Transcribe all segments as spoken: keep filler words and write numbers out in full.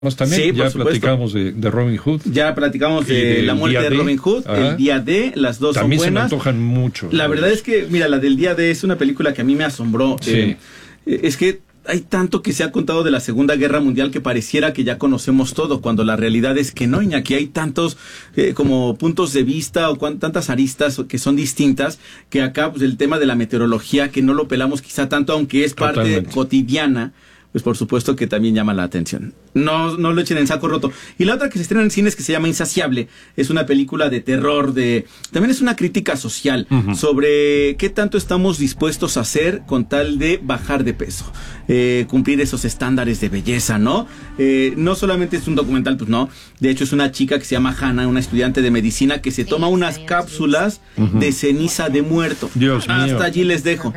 También, sí, ya por platicamos de, de Robin Hood. Ya platicamos de la muerte de Robin Hood, Ajá. El Día D, las dos También son buenas. se me antojan mucho. La verdad es que, mira, la del Día D es una película que a mí me asombró. Sí. Eh, es que hay tanto que se ha contado de la Segunda Guerra Mundial que pareciera que ya conocemos todo, cuando la realidad es que no, Iñaki, hay tantos eh, como puntos de vista o cuan, tantas aristas que son distintas, que acá pues, el tema de la meteorología, que no lo pelamos quizá tanto, aunque es parte Totalmente. cotidiana, pues por supuesto que también llama la atención. No, no lo echen en saco roto. Y la otra que se estrena en cines que se llama Insaciable, es una película de terror, de también es una crítica social uh-huh. sobre qué tanto estamos dispuestos a hacer con tal de bajar de peso, eh, cumplir esos estándares de belleza, ¿no? Eh, no solamente es un documental, pues no. De hecho es una chica que se llama Hannah, una estudiante de medicina que se toma unas cápsulas uh-huh. de ceniza de muerto. Dios mío. Hasta allí les dejo.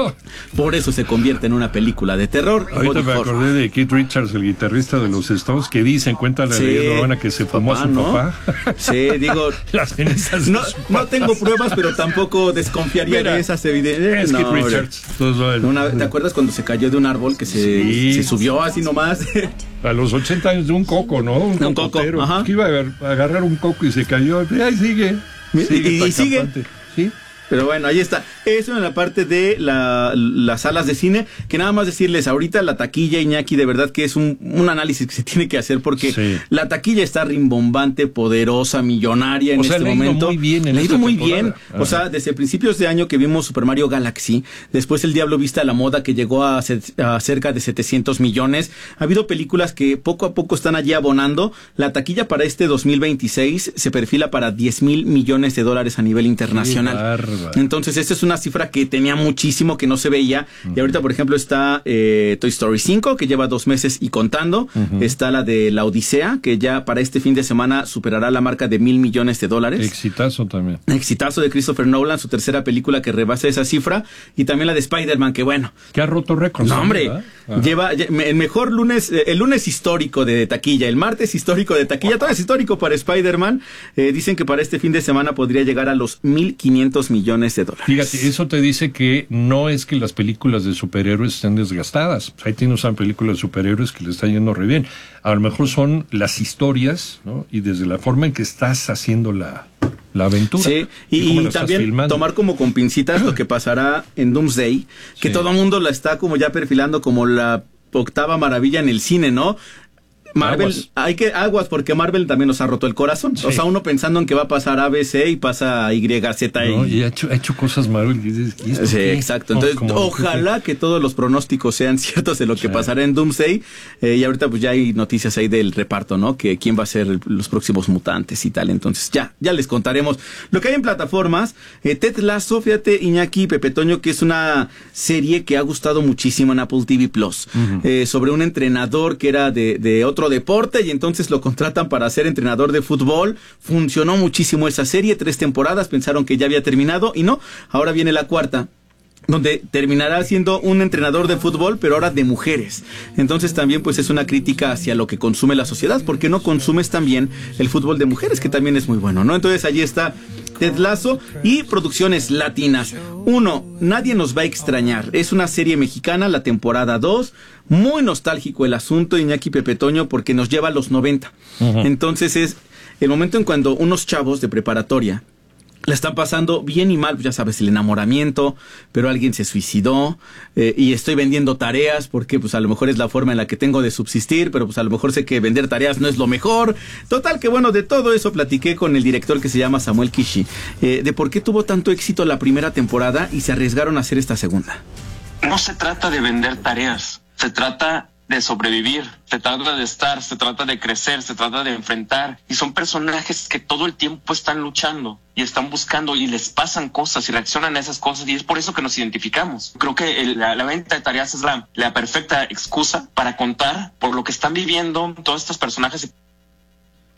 Por eso se convierte en una pelíula de terror. Ahorita me acordé de Keith Richards, el guitarrista de los Stones, que dicen, cuenta la sí, leyenda urbana que se fumó a su ¿no? papá. Sí, digo, las cenizas no, no tengo pruebas, pero tampoco desconfiaría Mira, de esas evidencias. Es no, Keith Richards. Entonces, una, ¿te acuerdas cuando se cayó de un árbol que se, sí. se subió así nomás? A los ochenta años de un coco, ¿no? Un, un coco, ajá. Que iba a agarrar un coco y se cayó. Y ahí sigue. sigue y, y sigue. Sí. Pero bueno, ahí está. Eso en la parte de la, las salas de cine, que nada más decirles, ahorita la taquilla, Iñaki, de verdad que es un, un análisis que se tiene que hacer porque sí. la taquilla está rimbombante, poderosa, millonaria en o sea, este le momento. Ha ido muy bien en le ha ido muy temporada. bien. Ajá. O sea, desde principios de año que vimos Super Mario Galaxy, después El Diablo Viste a la Moda, que llegó a, a cerca de setecientos millones. Ha habido películas que poco a poco están allí abonando. La taquilla para este dos mil veintiséis se perfila para diez mil millones de dólares a nivel internacional. Entonces, este es una cifra que tenía muchísimo que no se veía. Uh-huh. Y ahorita, por ejemplo, está eh, Toy Story cinco, que lleva dos meses y contando. Uh-huh. Está la de La Odisea, que ya para este fin de semana superará la marca de mil millones de dólares. Exitazo también. Exitazo de Christopher Nolan, su tercera película que rebasa esa cifra. Y también la de Spider-Man, que bueno. Que ha roto récords. No, hombre. Lleva el mejor lunes, el lunes histórico de taquilla, el martes histórico de taquilla, todo es histórico para Spider-Man. Eh, dicen que para este fin de semana podría llegar a los mil quinientos millones de dólares. Fíjate, eso te dice que no es que las películas de superhéroes estén desgastadas. Ahí tienes una película de superhéroes que le está yendo re bien. A lo mejor son las historias, ¿no? Y desde la forma en que estás haciendo la, la aventura. Sí, y, y también tomar como con pincitas lo que pasará en Doomsday, que sí. todo el mundo la está como ya perfilando como la octava maravilla en el cine, ¿no? Marvel, aguas. hay que aguas porque Marvel también nos ha roto el corazón. Sí. O sea, uno pensando en que va a pasar A B C y pasa Y Z. No, y ha hecho, ha hecho cosas Marvel. Y dices, ¿y esto sí, qué? exacto. Entonces, no, ojalá que todos los pronósticos sean ciertos de lo que sí. pasará en Doomsday. Eh, y ahorita pues ya hay noticias ahí del reparto, ¿no? Que quién va a ser los próximos mutantes y tal. Entonces, ya, ya les contaremos lo que hay en plataformas. Eh, Ted Lasso, fíjate, Iñaki, Pepe Toño, que es una serie que ha gustado muchísimo en Apple T V Plus. Uh-huh. Eh, sobre un entrenador que era de, de otro deporte y entonces lo contratan para ser entrenador de fútbol. Funcionó muchísimo esa serie, tres temporadas, pensaron que ya había terminado y no, ahora viene la cuarta, donde terminará siendo un entrenador de fútbol, pero ahora de mujeres. Entonces también pues es una crítica hacia lo que consume la sociedad, porque no consumes también el fútbol de mujeres, que también es muy bueno, ¿no? Entonces allí está Ted Lasso y producciones latinas. Uno, Nadie nos va a extrañar. Es una serie mexicana, la temporada dos. Muy nostálgico el asunto, Iñaki, Pepe Toño, porque nos lleva a los noventa. Uh-huh. Entonces es el momento en cuando unos chavos de preparatoria la están pasando bien y mal, ya sabes, el enamoramiento, pero alguien se suicidó, eh, y estoy vendiendo tareas porque pues a lo mejor es la forma en la que tengo de subsistir, pero pues a lo mejor sé que vender tareas no es lo mejor. Total que bueno, de todo eso platiqué con el director que se llama Samuel Kishi, eh, de por qué tuvo tanto éxito la primera temporada y se arriesgaron a hacer esta segunda. No se trata de vender tareas, se trata de sobrevivir, se trata de estar, se trata de crecer, se trata de enfrentar, y son personajes que todo el tiempo están luchando y están buscando y les pasan cosas y reaccionan a esas cosas, y es por eso que nos identificamos. Creo que el, la, la venta de tareas es la, la perfecta excusa para contar por lo que están viviendo todos estos personajes.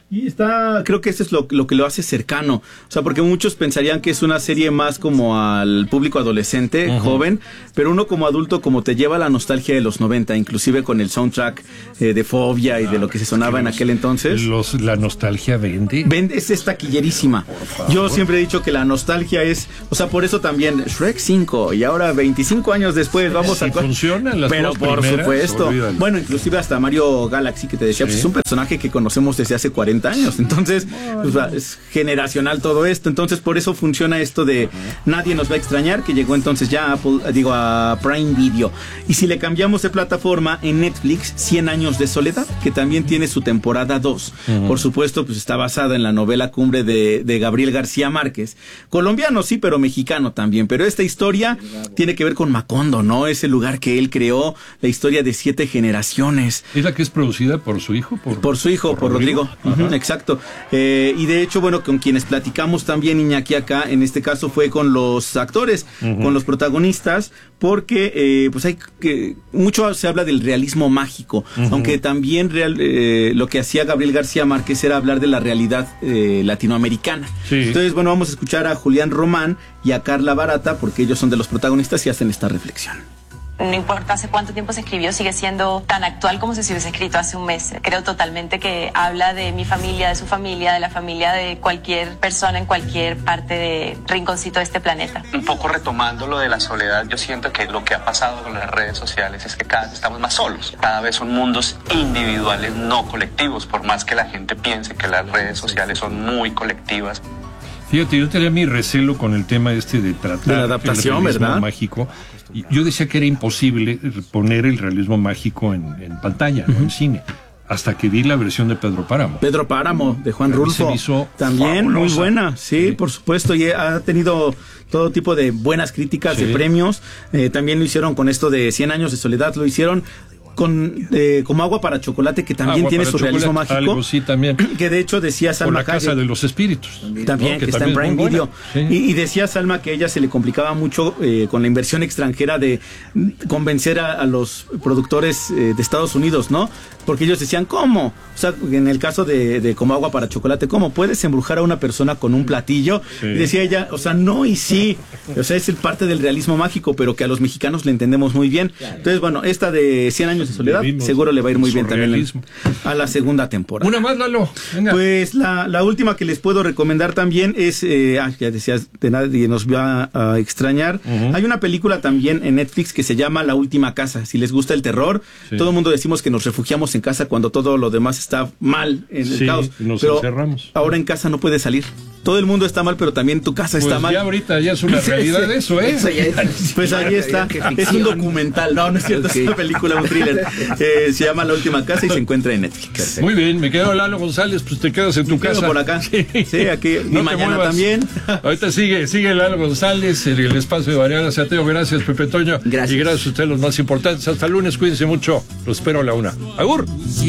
Y está, creo que eso es lo, lo que lo hace cercano. O sea, porque muchos pensarían que es una serie más como al público adolescente, uh-huh. joven, pero uno como adulto como te lleva a la nostalgia de los noventa, inclusive con el soundtrack eh, de Fobia y ah, de lo que se sonaba en aquel entonces. Los, la nostalgia vende. Vende, es, es taquillerísima. Yo siempre he dicho que la nostalgia es, o sea, por eso también Shrek cinco y ahora veinticinco años después vamos sí, a... funcionan las Pero por primeras, supuesto. Olvídalo. Bueno, inclusive hasta Mario Galaxy que te decía, sí. pues es un personaje que conocemos desde hace cuarenta años, entonces pues, es generacional todo esto, entonces por eso funciona esto de nadie nos va a extrañar, que llegó entonces ya a Apple, digo a Prime Video, y si le cambiamos de plataforma en Netflix, cien años de soledad, que también tiene su temporada dos, uh-huh. por supuesto pues está basada en la novela Cumbre de, de Gabriel García Márquez, colombiano sí, pero mexicano también, pero esta historia tiene que ver con Macondo, ¿no? Ese lugar que él creó, la historia de siete generaciones. ¿Es la que es producida por su hijo? Por, por su hijo, por, por Rodrigo, Rodrigo. Uh-huh, exacto. Eh, y de hecho, bueno, con quienes platicamos también, Iñaki, acá, en este caso fue con los actores, uh-huh. con los protagonistas, porque eh, pues hay que mucho se habla del realismo mágico, uh-huh. aunque también real, eh, lo que hacía Gabriel García Márquez era hablar de la realidad eh, latinoamericana. Sí. Entonces, bueno, vamos a escuchar a Julián Román y a Carla Barata, porque ellos son de los protagonistas y hacen esta reflexión. No importa hace cuánto tiempo se escribió, sigue siendo tan actual como si se hubiese escrito hace un mes. Creo totalmente que habla de mi familia, de su familia, de la familia de cualquier persona en cualquier parte de rinconcito de este planeta. Un poco retomando lo de la soledad, yo siento que lo que ha pasado con las redes sociales es que cada vez estamos más solos. Cada vez son mundos individuales, no colectivos, por más que la gente piense que las redes sociales son muy colectivas. Fíjate, yo tenía mi recelo con el tema este de tratar de la adaptación, el realismo ¿verdad? mágico. Yo decía que era imposible poner el realismo mágico en, en pantalla, uh-huh. ¿no? en cine, hasta que vi la versión de Pedro Páramo. Pedro Páramo, de Juan Rulfo. También fabulosa. Muy buena, sí, sí, por supuesto, y ha tenido todo tipo de buenas críticas, sí. de premios. Eh, también lo hicieron con esto de cien años de soledad, lo hicieron con eh, como Agua para Chocolate, que también Agua tiene su realismo mágico. Algo, sí, también. Que de hecho decía Salma o La Casa Hayek, de los Espíritus. También, también ¿no? que, que está también en Prime Video. Sí. Y, y decía Salma que a ella se le complicaba mucho eh, con la inversión extranjera de convencer a, a los productores eh, de Estados Unidos, ¿no? Porque ellos decían, ¿cómo? O sea, en el caso de, de Como Agua para Chocolate, ¿cómo puedes embrujar a una persona con un platillo? Sí. Y decía ella, o sea, no y sí. O sea, es el parte del realismo mágico, pero que a los mexicanos le entendemos muy bien. Entonces, bueno, esta de cien años de soledad, Vivimos seguro le va a ir muy bien también a la segunda temporada. Una más, Lalo. Venga. Pues la, la última que les puedo recomendar también es, eh, ah, ya decías, de nadie nos va a, a extrañar. Uh-huh. Hay una película también en Netflix que se llama La Última Casa. Si les gusta el terror, sí. todo el mundo decimos que nos refugiamos en casa cuando todo lo demás está mal, en el sí, caos. Nos pero encerramos. Ahora en casa no puedes salir. Todo el mundo está mal, pero también tu casa pues está mal. Ya ahorita ya es una realidad de eso, ¿eh? Eso ya es, pues ahí está. Es un documental. No, no es cierto, okay. Es una película, un thriller. Eh, se llama La Última Casa y se encuentra en Netflix. Perfecto. Muy bien, me quedo Lalo González, pues te quedas en tu me casa. Quedo por acá. Sí, sí aquí. No y mañana también. Ahorita sigue, sigue Lalo González en el espacio de Mariana Sateo. Gracias, Pepe Toño. Gracias. Y gracias a ustedes, los más importantes. Hasta el lunes, cuídense mucho. Los espero a la una. ¡Agur!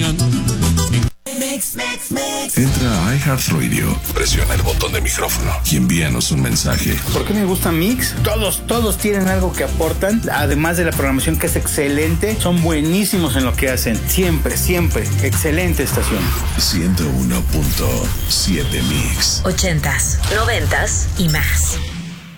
Mix, mix, mix. Entra a iHeartRadio, presiona el botón de micrófono y envíanos un mensaje. ¿Por qué me gusta Mix? Todos, todos tienen algo que aportan, además de la programación que es excelente, son buenísimos en lo que hacen. Siempre, siempre, excelente estación. ciento uno punto siete Mix. Ochentas, noventas y más.